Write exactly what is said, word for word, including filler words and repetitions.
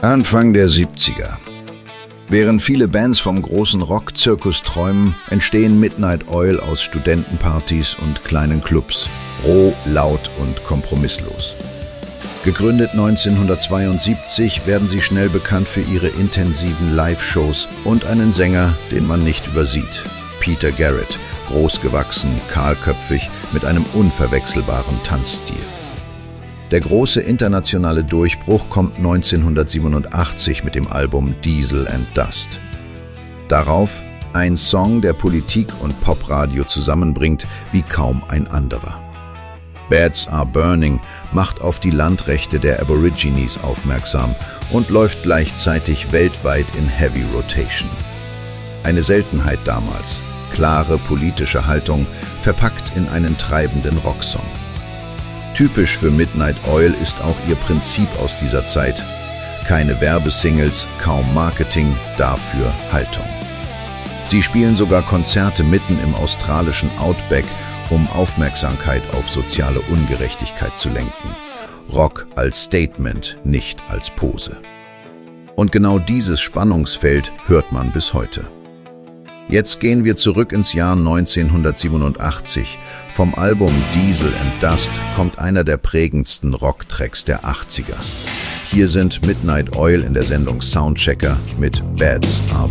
Anfang der siebziger. Während viele Bands vom großen Rock-Zirkus träumen, entstehen Midnight Oil aus Studentenpartys und kleinen Clubs, roh, laut und kompromisslos. Gegründet neunzehnhundertzweiundsiebzig werden sie schnell bekannt für ihre intensiven Live-Shows und einen Sänger, den man nicht übersieht, Peter Garrett, großgewachsen, kahlköpfig, mit einem unverwechselbaren Tanzstil. Der große internationale Durchbruch kommt neunzehnhundertsiebenundachtzig mit dem Album Diesel and Dust. Darauf ein Song, der Politik und Popradio zusammenbringt wie kaum ein anderer. Beds Are Burning macht auf die Landrechte der Aborigines aufmerksam und läuft gleichzeitig weltweit in Heavy Rotation. Eine Seltenheit damals, klare politische Haltung, verpackt in einen treibenden Rocksong. Typisch für Midnight Oil ist auch ihr Prinzip aus dieser Zeit. Keine Werbesingles, kaum Marketing, dafür Haltung. Sie spielen sogar Konzerte mitten im australischen Outback, um Aufmerksamkeit auf soziale Ungerechtigkeit zu lenken. Rock als Statement, nicht als Pose. Und genau dieses Spannungsfeld hört man bis heute. Jetzt gehen wir zurück ins Jahr neunzehnhundertsiebenundachtzig. Vom Album Diesel and Dust kommt einer der prägendsten Rocktracks der achtziger. Hier sind Midnight Oil in der Sendung Soundchecker mit Beds Are